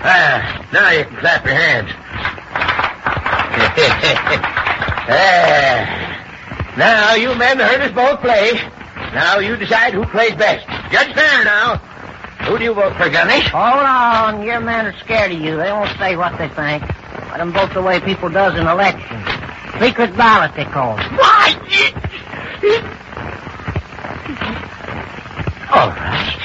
Now you can clap your hands. Now, you men heard us both play. Now you decide who plays best. Judge fair now. Who do you vote for, Gunny? Hold on. Your men are scared of you. They won't say what they think. Let them vote the way people does in elections. Secret ballot, they call it. Why? All right.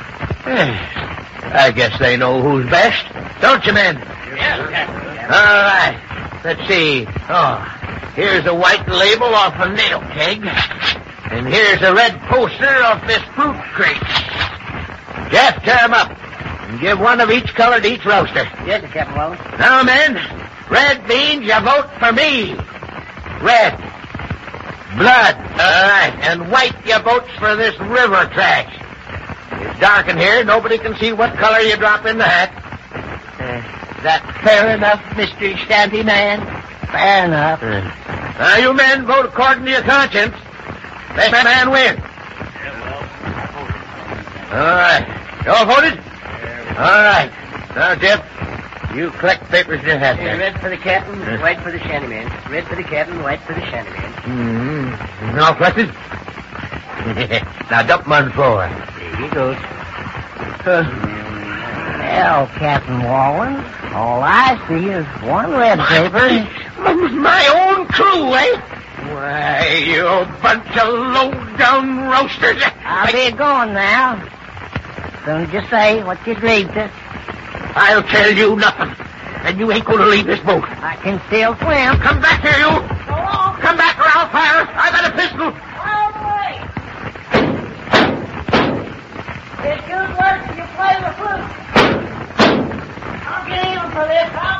I guess they know who's best. Don't you, men? Yes, Captain. All right. Let's see. Here's a white label off a nail keg. And here's a red poster off this fruit crate. Jeff, tear 'em up. And give one of each color to each roaster. Yes, Captain Wallace. Now, men, red means you vote for me. Red. Blood. All right. And white, you votes for this river trash. It's dark in here. Nobody can see what color you drop in the hat. Is that fair enough, Mr. Shanty Man? Fair enough. Now, you men vote according to your conscience. Best man wins. All right. You all voted? All right. Now, Jeff, you collect papers in your hat there. Red for the captain, white for the shantyman. Red for the captain, white for the shantyman. Mm-hmm. All collected? Now, dump them on the floor. Here he goes. Well, Captain Wallen, all I see is one red paper. My own crew, eh? Why, you bunch of low-down roasters. I'll be going now. Soon as you say what you agreed to. I'll tell you nothing. And you ain't going to leave this boat. I can still swim. Come back here, you. Go on. Come back or I'll fire. I got a pistol. It's good work if you play the flute. I'll get even for this.